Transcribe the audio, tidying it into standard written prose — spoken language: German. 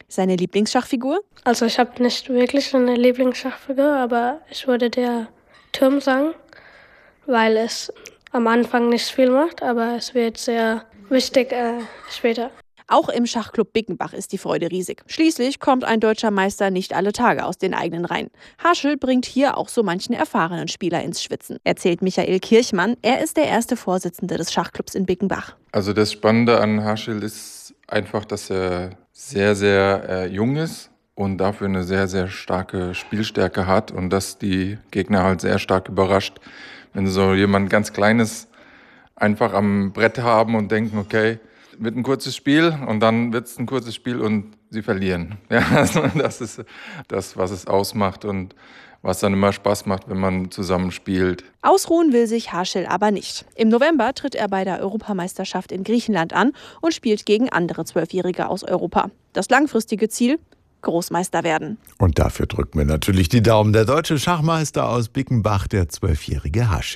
Seine Lieblingsschachfigur? Also ich habe nicht wirklich eine Lieblingsschachfigur, aber ich würde der Turm sagen, weil es am Anfang nicht viel macht, aber es wird sehr wichtig später. Auch im Schachclub Bickenbach ist die Freude riesig. Schließlich kommt ein deutscher Meister nicht alle Tage aus den eigenen Reihen. Haschel bringt hier auch so manchen erfahrenen Spieler ins Schwitzen, erzählt Michael Kirchmann. Er ist der erste Vorsitzende des Schachclubs in Bickenbach. Also das Spannende an Haschel ist einfach, dass er sehr, sehr jung ist und dafür eine sehr, sehr starke Spielstärke hat und dass die Gegner halt sehr stark überrascht, wenn so jemand ganz Kleines einfach am Brett haben und denken, okay, wird ein kurzes Spiel und dann wird es ein kurzes Spiel und sie verlieren. Ja, also das ist das, was es ausmacht und was dann immer Spaß macht, wenn man zusammen spielt. Ausruhen will sich Haschel aber nicht. Im November tritt er bei der Europameisterschaft in Griechenland an und spielt gegen andere 12-Jährige aus Europa. Das langfristige Ziel? Großmeister werden. Und dafür drücken wir natürlich die Daumen. Der deutsche Schachmeister aus Bickenbach, der 12-jährige Haschel.